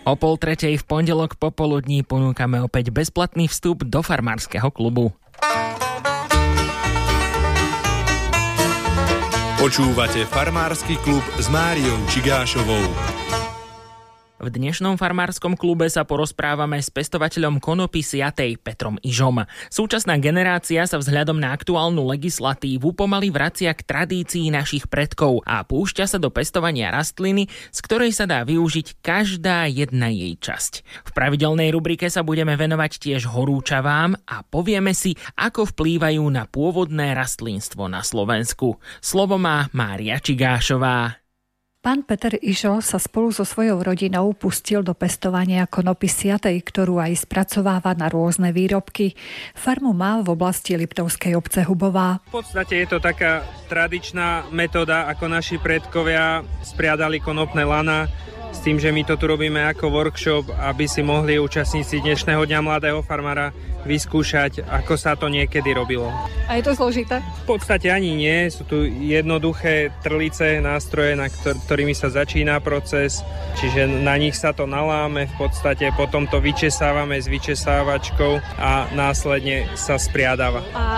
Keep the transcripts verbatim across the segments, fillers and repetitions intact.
O pol tretej v pondelok popoludní ponúkame opäť bezplatný vstup do farmárskeho klubu. Počúvate Farmársky klub s Máriou Čigášovou. V dnešnom farmárskom klube sa porozprávame s pestovateľom konopy siatej Petrom Ižom. Súčasná generácia sa vzhľadom na aktuálnu legislatívu pomaly vracia k tradícii našich predkov a púšťa sa do pestovania rastliny, z ktorej sa dá využiť každá jedna jej časť. V pravidelnej rubrike sa budeme venovať tiež horúčavám a povieme si, ako vplývajú na pôvodné rastlínstvo na Slovensku. Slovo má Mária Čigášová. Pán Peter Ižo sa spolu so svojou rodinou pustil do pestovania konopy siatej, ktorú aj spracováva na rôzne výrobky. Farmu má v oblasti Liptovskej obce Hubová. V podstate je to taká tradičná metóda, ako naši predkovia spriadali konopné lana, s tým, že my to tu robíme ako workshop, aby si mohli účastníci dnešného dňa mladého farmára vyskúšať, ako sa to niekedy robilo. A je to zložité? V podstate ani nie. Sú tu jednoduché trlice, nástroje, na ktor- ktorými sa začína proces, čiže na nich sa to naláme, v podstate potom to vyčesávame s vyčesávačkou a následne sa spriadáva. A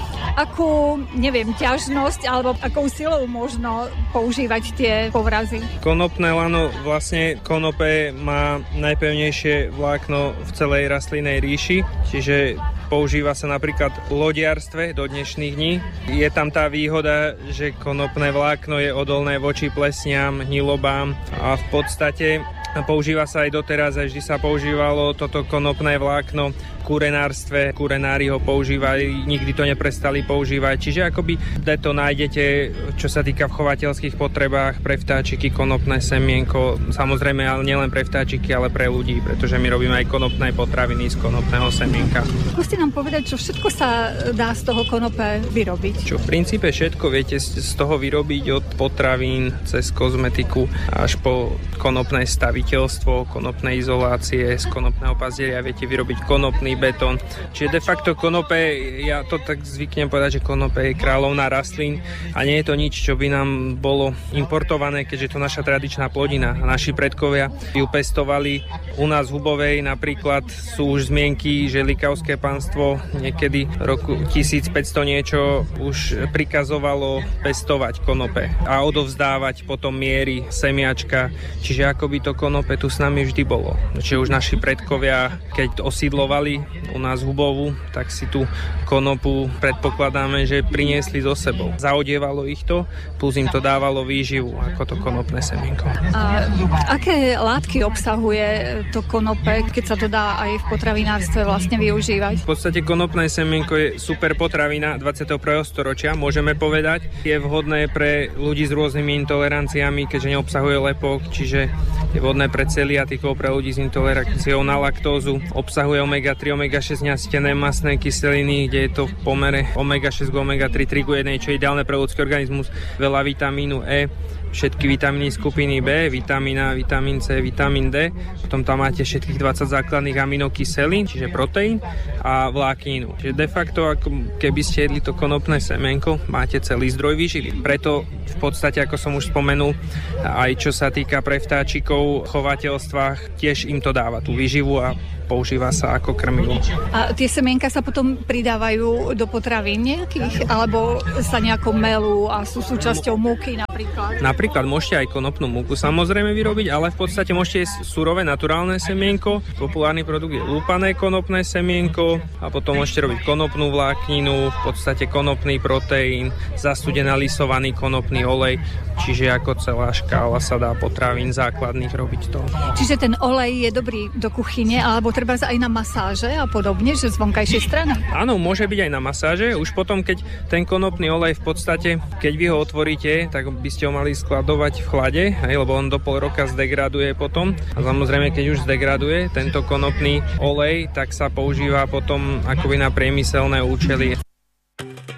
akú, neviem, ťažnosť alebo akou silou možno používať tie povrazy? Konopné lano, vlastne konope má najpevnejšie vlákno v celej rastlinnej ríši, čiže používa sa napríklad v lodiarstve do dnešných dní. Je tam tá výhoda, že konopné vlákno je odolné voči plesniam, hnilobám a v podstate používa sa aj doteraz, aj vždy sa používalo toto konopné vlákno v kurenárstve. Kurenári ho používali, nikdy to neprestali používať. Čiže akoby to nájdete, čo sa týka v chovateľských potrebách, pre vtáčiky konopné semienko. Samozrejme, ale nielen pre vtáčiky, ale pre ľudí, pretože my robíme aj konopné potraviny z konopného semienka. Skúste nám povedať, čo všetko sa dá z toho konope vyrobiť? Čo v princípe všetko viete z toho vyrobiť, od potravín cez kozmetiku až po konopné staviteľstvo, konopné izolácie, z konopného pazieria viete vyrobiť konopný betón. Čiže de facto konope, ja to tak zvyknem povedať, že konope je kráľovná rastlín a nie je to nič, čo by nám bolo importované, keďže je to naša tradičná plodina. A naši predkovia ju pestovali u nás v Hubovej, napríklad sú už zmienky, že Likavské panstvo niekedy v roku tisícpäťsto niečo už prikazovalo pestovať konope a odovzdávať potom miery, semiačka, čiže akoby to konope tu s nami vždy bolo. Čiže už naši predkovia, keď osídlovali u nás Hubovu, tak si tú konopu predpokladáme, že priniesli so sebou. Zaodievalo ich to, plus im to dávalo výživu, ako to konopné semienko. A aké látky obsahuje to konope, keď sa to dá aj v potravinárstve vlastne využívať? V podstate konopné semienko je super potravina dvadsiateho prvého storočia, môžeme povedať. Je vhodné pre ľudí s rôznymi intoleranciami, keďže neobsahuje lepok, čiže je vhodné pre celiatikov, pre ľudí s intoleranciou na laktózu. Obsahuje omega tri, omega šesť nasýtené mastné kyseliny, kde je to v pomere omega šesť k omega tri, tri ku jednej, čo je ideálne pre ľudský organizmus. Veľa vitamínu E, všetky vitamíny skupiny B, vitamín A, vitamín C, vitamín D. Potom tam máte všetkých dvadsať základných aminokyselín, čiže proteín a vlákninu. Čiže de facto, ako keby ste jedli to konopné semienko, máte celý zdroj výživy. Preto v podstate, ako som už spomenul, aj čo sa týka pre vtáčikov v chovateľstvách, tiež im to dáva tú výživu a používa sa ako krmivo. A tie semienka sa potom pridávajú do potravín nejakých? Alebo sa nejako melú a sú súčasťou múky napríklad? Napríklad môžete aj konopnú múku samozrejme vyrobiť, ale v podstate môžete jesť surové naturálne semienko. Populárny produkt je lúpané konopné semienko a potom môžete robiť konopnú vlákninu, v podstate konopný proteín, zastudená lisovaný konopný olej, čiže ako celá škála sa dá potravín základných robiť to. Čiže ten olej je dobrý do kuchyne, alebo treba aj na masáže a podobne, že z vonkajšej strany? Áno, môže byť aj na masáže. Už potom, keď ten konopný olej v podstate, keď vy ho otvoríte, tak by ste ho mali skladovať v chlade, hej, lebo on do pol roka zdegraduje potom. A samozrejme, keď už zdegraduje tento konopný olej, tak sa používa potom akoby na priemyselné účely.